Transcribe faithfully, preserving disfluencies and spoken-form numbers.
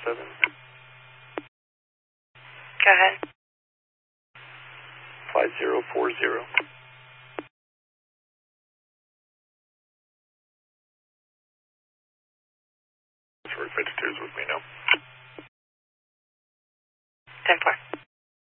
seven. Go ahead. five zero four zero. Fifty-two is with me now. ten four.